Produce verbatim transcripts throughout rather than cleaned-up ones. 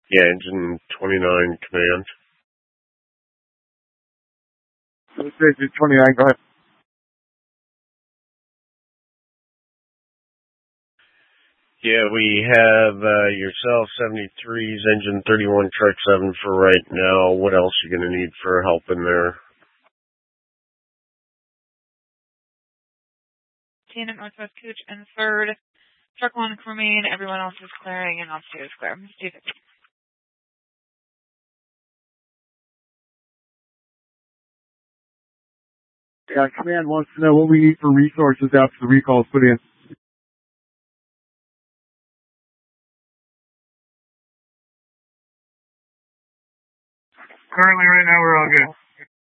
Yeah, engine twenty-nine command. Engine twenty-nine, go ahead. Yeah, we have uh, yourself, seventy-threes, engine thirty-one, truck seven for right now. What else are you going to need for help in there? Lieutenant Northwest Cooch and third. Truck one remain. Everyone else is clearing and officer is clear. Stephen. Yeah, command wants to know what we need for resources after the recall's put in. Currently, right now, we're all good.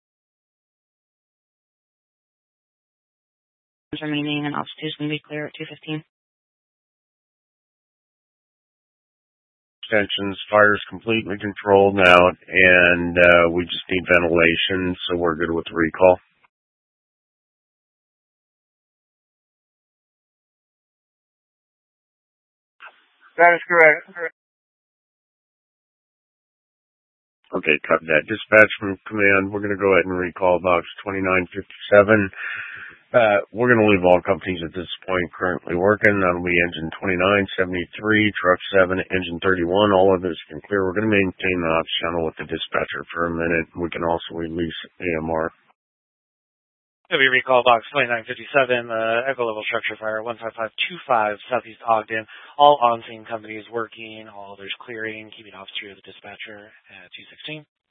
Remaining and officers can be clear at two fifteen. Extensions, fire's completely controlled now, and uh, we just need ventilation, so we're good with the recall. That is correct. Okay, cut that. Dispatch from command, we're going to go ahead and recall box twenty-nine fifty-seven. Uh, we're going to leave all companies at this point currently working. That'll be engine twenty-nine, seventy-three, truck seven, engine thirty-one. All of this can clear. We're going to maintain the ops channel with the dispatcher for a minute. We can also release A M R. We recall box twenty-nine fifty-seven, uh, Echo Level Structure Fire, one five five two five, Southeast Ogden. All on-scene companies working, all others clearing, keeping off through the dispatcher at two sixteen.